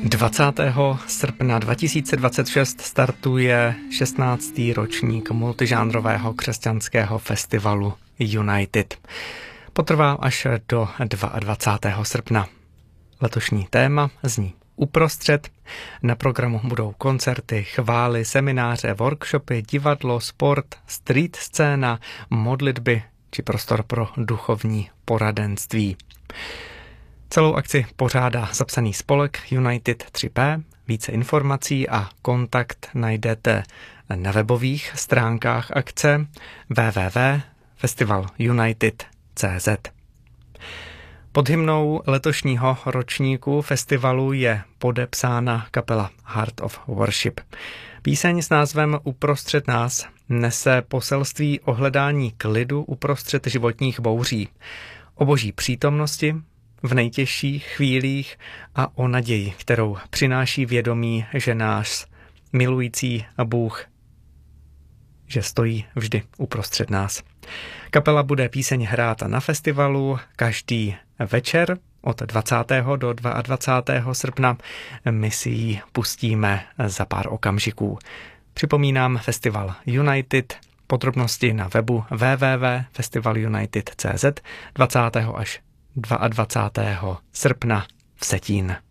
20. srpna 2026 startuje 16. ročník multižánrového křesťanského festivalu United. Potrvá až do 22. srpna. Letošní téma zní Uprostřed. Na programu budou koncerty, chvály, semináře, workshopy, divadlo, sport, street scéna, modlitby či prostor pro duchovní poradenství. Celou akci pořádá zapsaný spolek United 3P. Více informací a kontakt najdete na webových stránkách akce www.festivalunited.cz. Pod hymnou letošního ročníku festivalu je podepsána kapela Heart of Worship. Píseň s názvem Uprostřed nás nese poselství o hledání klidu uprostřed životních bouří, o Boží přítomnosti v nejtěžších chvílích a o naději, kterou přináší vědomí, že náš milující Bůh, že stojí vždy uprostřed nás. Kapela bude píseň hrát na festivalu každý večer od 20. do 22. srpna. My si ji pustíme za pár okamžiků. Připomínám Festival United, podrobnosti na webu www.festivalunited.cz 20. až 22. srpna v Vsetín.